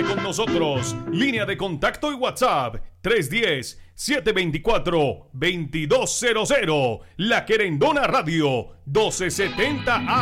con nosotros. Línea de contacto y WhatsApp 310-724-2200. La Querendona Radio 1270 AM.